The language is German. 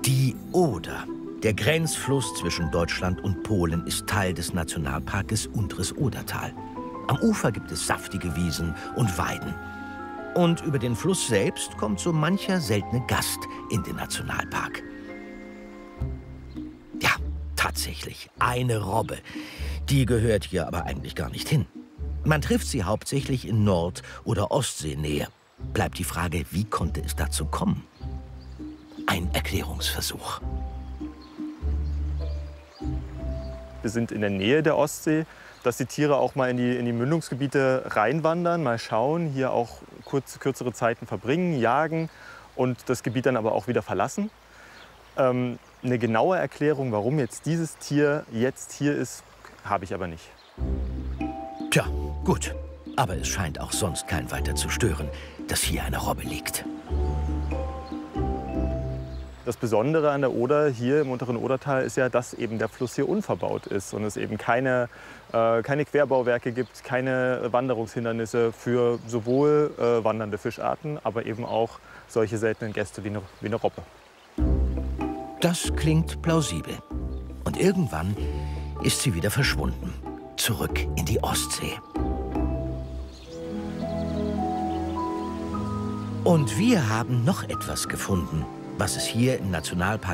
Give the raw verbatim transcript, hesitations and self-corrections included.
Die Oder. Der Grenzfluss zwischen Deutschland und Polen ist Teil des Nationalparkes Unteres Odertal. Am Ufer gibt es saftige Wiesen und Weiden. Und über den Fluss selbst kommt so mancher seltene Gast in den Nationalpark. Ja, tatsächlich, eine Robbe. Die gehört hier aber eigentlich gar nicht hin. Man trifft sie hauptsächlich in Nord- oder Ostseenähe. Bleibt die Frage, wie konnte es dazu kommen? Ein Erklärungsversuch. Wir sind in der Nähe der Ostsee, dass die Tiere auch mal in die, in die Mündungsgebiete reinwandern, mal schauen, hier auch kurz, kürzere Zeiten verbringen, jagen und das Gebiet dann aber auch wieder verlassen. Ähm, eine genaue Erklärung, warum jetzt dieses Tier jetzt hier ist, habe ich aber nicht. Tja, gut. Aber es scheint auch sonst kein weiter zu stören, dass hier eine Robbe liegt. Das Besondere an der Oder hier im unteren Odertal ist ja, dass eben der Fluss hier unverbaut ist und es eben keine, äh, keine Querbauwerke gibt, keine Wanderungshindernisse für sowohl äh, wandernde Fischarten, aber eben auch solche seltenen Gäste wie eine, wie eine Robbe. Das klingt plausibel. Und irgendwann ist sie wieder verschwunden. Zurück in die Ostsee. Und wir haben noch etwas gefunden, was es hier im Nationalpark